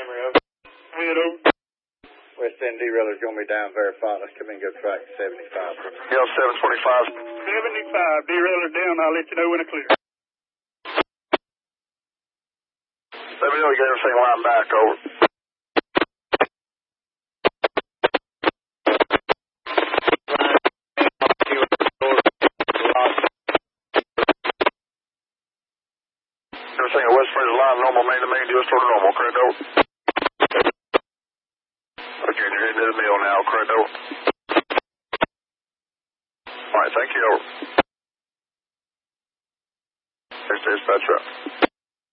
Head over. West End derailers going to be down verify. Let's come in and go track 75. Yeah, 725. 75, derailer down. I'll let you know when I clear. Let me know you got everything lined back, over. Everything at West Fringe line normal, main to main, just sort of normal, correct, over? Okay, you're heading to the mill now, correct, over? Alright, thank you, over. Next dispatch up.